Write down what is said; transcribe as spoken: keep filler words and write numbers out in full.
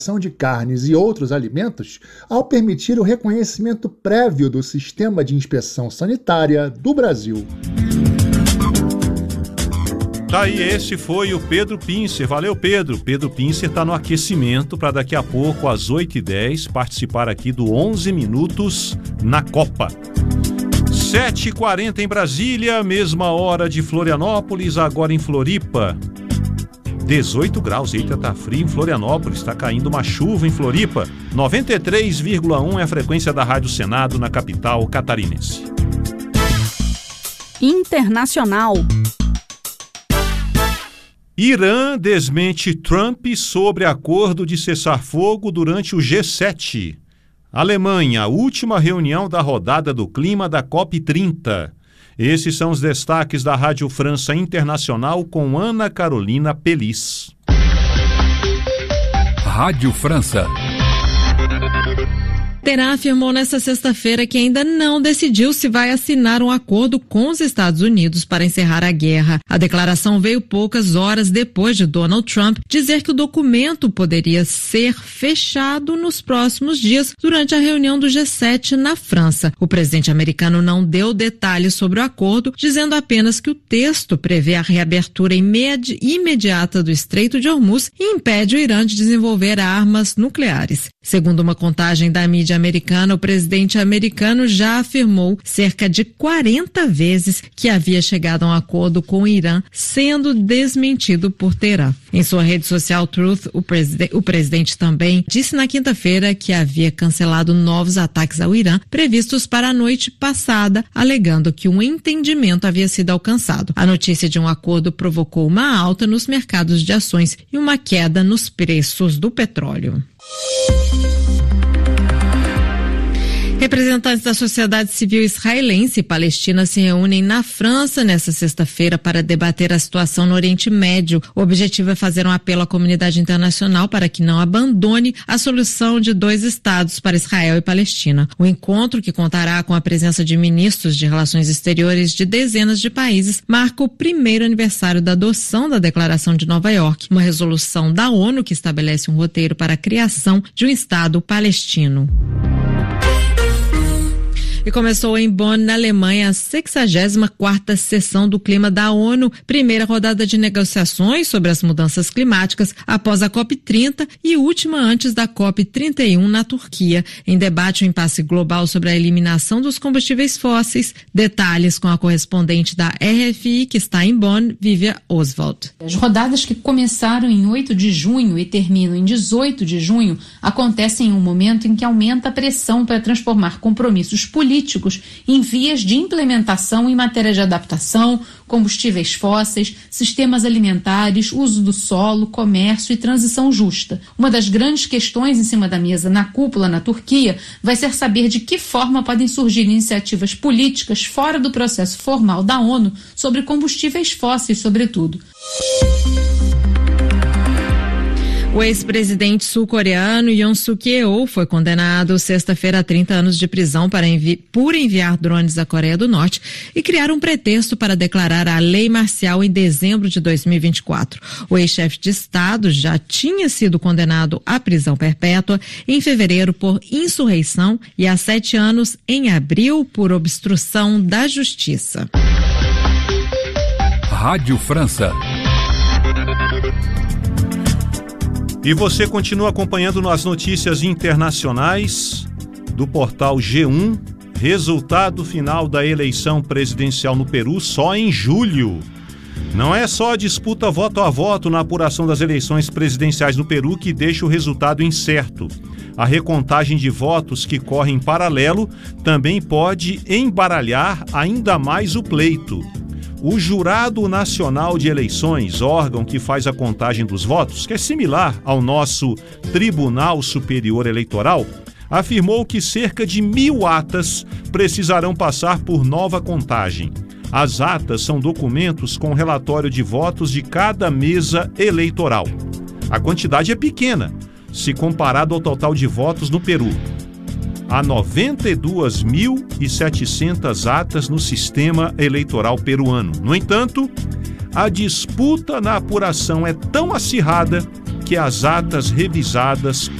de carnes e outros alimentos ao permitir o reconhecimento prévio do Sistema de Inspeção Sanitária do Brasil. Daí esse foi o Pedro Pincer. Valeu, Pedro. Pedro Pincer está no aquecimento para daqui a pouco, às oito e dez, participar aqui do onze Minutos na Copa. sete e quarenta em Brasília, mesma hora de Florianópolis, agora em Floripa. dezoito graus, eita, tá frio em Florianópolis, está caindo uma chuva em Floripa. noventa e três vírgula um é a frequência da Rádio Senado na capital catarinense. Internacional. Irã desmente Trump sobre acordo de cessar-fogo durante o G sete. Alemanha, última reunião da rodada do clima da COP trinta. Esses são os destaques da Rádio França Internacional com Ana Carolina Pelis. Rádio França. Teherã afirmou nesta sexta-feira que ainda não decidiu se vai assinar um acordo com os Estados Unidos para encerrar a guerra. A declaração veio poucas horas depois de Donald Trump dizer que o documento poderia ser fechado nos próximos dias durante a reunião do G sete na França. O presidente americano não deu detalhes sobre o acordo, dizendo apenas que o texto prevê a reabertura imedi- imediata do Estreito de Hormuz e impede o Irã de desenvolver armas nucleares. Segundo uma contagem da mídia americana, o presidente americano já afirmou cerca de quarenta vezes que havia chegado a um acordo com o Irã, sendo desmentido por Teherã. Em sua rede social Truth, o, preside- o presidente também disse na quinta-feira que havia cancelado novos ataques ao Irã previstos para a noite passada, alegando que um entendimento havia sido alcançado. A notícia de um acordo provocou uma alta nos mercados de ações e uma queda nos preços do petróleo. Representantes da sociedade civil israelense e palestina se reúnem na França nesta sexta-feira para debater a situação no Oriente Médio. O objetivo é fazer um apelo à comunidade internacional para que não abandone a solução de dois estados para Israel e Palestina. O encontro, que contará com a presença de ministros de relações exteriores de dezenas de países, marca o primeiro aniversário da adoção da Declaração de Nova York, uma resolução da ONU que estabelece um roteiro para a criação de um estado palestino. E começou em Bonn, na Alemanha, a sexagésima quarta sessão do Clima da ONU, primeira rodada de negociações sobre as mudanças climáticas após a COP trinta e última antes da COP trinta e um na Turquia. Em debate, o impasse global sobre a eliminação dos combustíveis fósseis. Detalhes com a correspondente da R F I, que está em Bonn, Vívia Oswald. As rodadas que começaram em oito de junho e terminam em dezoito de junho acontecem em um momento em que aumenta a pressão para transformar compromissos políticos políticos em vias de implementação em matéria de adaptação, combustíveis fósseis, sistemas alimentares, uso do solo, comércio e transição justa. Uma das grandes questões em cima da mesa na cúpula na Turquia vai ser saber de que forma podem surgir iniciativas políticas fora do processo formal da ONU sobre combustíveis fósseis, sobretudo. O ex-presidente sul-coreano Yoon Suk-yeol foi condenado sexta-feira a trinta anos de prisão para envi- por enviar drones à Coreia do Norte e criar um pretexto para declarar a lei marcial em dezembro de dois mil e vinte e quatro. O ex-chefe de Estado já tinha sido condenado à prisão perpétua em fevereiro por insurreição e a sete anos em abril por obstrução da justiça. Rádio França. E você continua acompanhando nas notícias internacionais do portal G um. Resultado final da eleição presidencial no Peru só em julho. Não é só a disputa voto a voto na apuração das eleições presidenciais no Peru que deixa o resultado incerto. A recontagem de votos que corre em paralelo também pode embaralhar ainda mais o pleito. O Jurado Nacional de Eleições, órgão que faz a contagem dos votos, que é similar ao nosso Tribunal Superior Eleitoral, afirmou que cerca de mil atas precisarão passar por nova contagem. As atas são documentos com relatório de votos de cada mesa eleitoral. A quantidade é pequena, se comparado ao total de votos no Peru. Há noventa e duas mil e setecentas atas no sistema eleitoral peruano. No entanto, a disputa na apuração é tão acirrada que as atas revisadas